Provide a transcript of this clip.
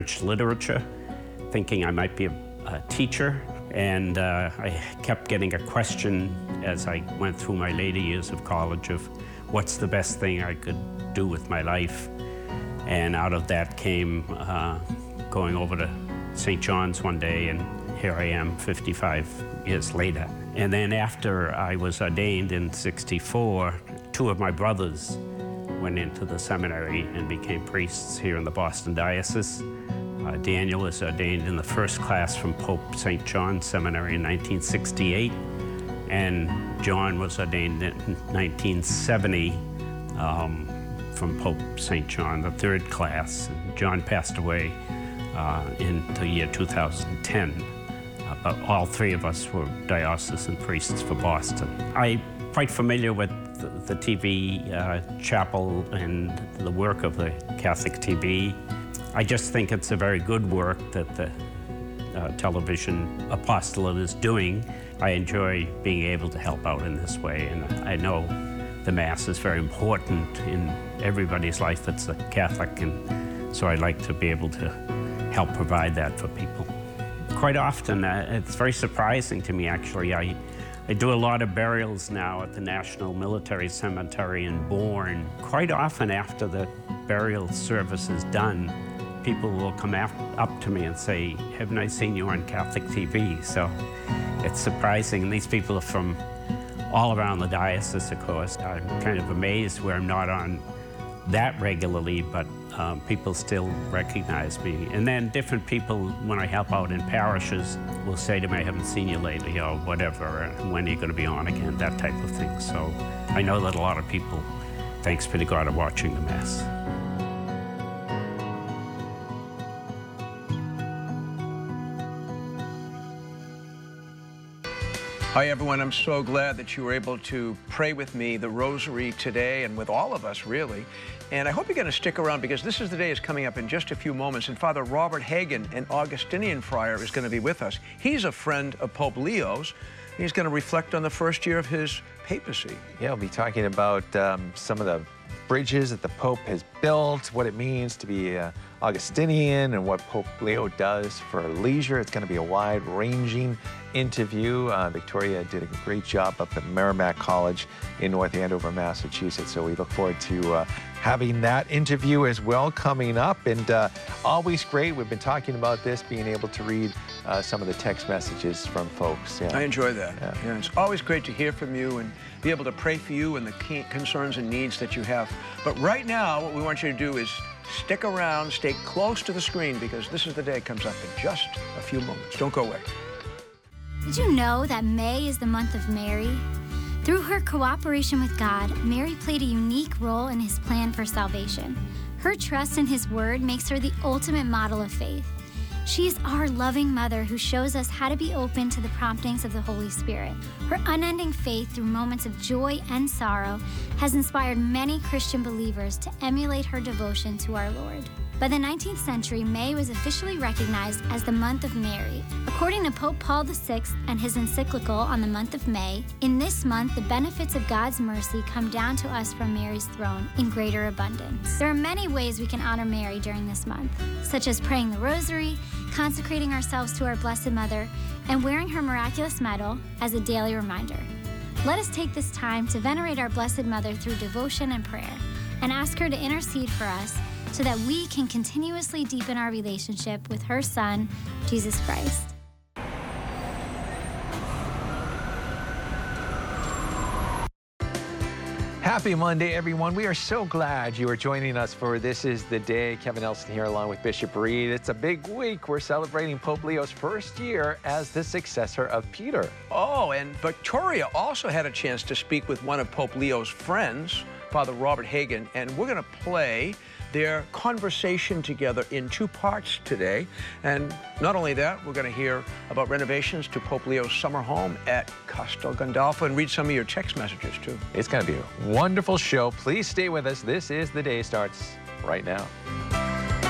literature, thinking I might be a teacher, and I kept getting a question as I went through my later years of college of what's the best thing I could do with my life. And out of that came going over to St. John's one day, and here I am 55 years later. And then after I was ordained in '64, two of my brothers went into the seminary and became priests here in the Boston Diocese. Daniel was ordained in the first class from Pope St. John Seminary in 1968, and John was ordained in 1970 from Pope St. John, the third class. John passed away in the year 2010. But all three of us were diocesan priests for Boston. I'm quite familiar with the TV chapel and the work of the Catholic TV. I just think it's a very good work that the television apostolate is doing. I enjoy being able to help out in this way, and I know the Mass is very important in everybody's life that's a Catholic, and so I'd like to be able to help provide that for people. Quite often, it's very surprising to me, actually. I do a lot of burials now at the National Military Cemetery in Bourne. Quite often after the burial service is done, people will come up to me and say, haven't I seen you on Catholic TV? So it's surprising. And these people are from all around the diocese, of course. I'm kind of amazed where I'm not on that regularly, but people still recognize me. And then different people, when I help out in parishes, will say to me, I haven't seen you lately, or whatever, and when are you going to be on again, that type of thing. So I know that a lot of people, thanks be to God, are watching the Mass. Hi, everyone. I'm so glad that you were able to pray with me the Rosary today, and with all of us, really. And I hope you're going to stick around, because This Is the Day is coming up in just a few moments, and Father Robert Hagen, an Augustinian friar, is going to be with us. He's a friend of Pope Leo's. He's going to reflect on the first year of his papacy. Yeah, we'll be talking about some of the bridges that the Pope has built, what it means to be Augustinian, and what Pope Leo does for leisure. It's going to be a wide-ranging interview. Victoria did a great job up at Merrimack College in North Andover, Massachusetts. So we look forward to having that interview as well coming up. And always great. We've been talking about this, being able to read some of the text messages from folks. Yeah. I enjoy that. Yeah. It's always great to hear from you and be able to pray for you and the concerns and needs that you have. But right now, what we want you to do is stick around, stay close to the screen, because This Is the Day comes up in just a few moments. Don't go away. Did you know that May is the month of Mary? Through her cooperation with God, Mary played a unique role in his plan for salvation. Her trust in his word makes her the ultimate model of faith. She is our loving mother who shows us how to be open to the promptings of the Holy Spirit. Her unending faith through moments of joy and sorrow has inspired many Christian believers to emulate her devotion to our Lord. By the 19th century, May was officially recognized as the month of Mary. According to Pope Paul VI and his encyclical on the month of May, in this month, the benefits of God's mercy come down to us from Mary's throne in greater abundance. There are many ways we can honor Mary during this month, such as praying the Rosary, consecrating ourselves to our Blessed Mother, and wearing her miraculous medal as a daily reminder. Let us take this time to venerate our Blessed Mother through devotion and prayer, and ask her to intercede for us so that we can continuously deepen our relationship with her Son, Jesus Christ. Happy Monday, everyone. We are so glad you are joining us for This Is the Day. Kevin Nelson here along with Bishop Reed. It's a big week. We're celebrating Pope Leo's first year as the successor of Peter. Oh, and Victoria also had a chance to speak with one of Pope Leo's friends, Father Robert Hagen, and we're going to play their conversation together in two parts today. And not only that, we're going to hear about renovations to Pope Leo's summer home at Castel Gandolfo and read some of your text messages, too. It's going to be a wonderful show. Please stay with us. This Is the Day starts right now.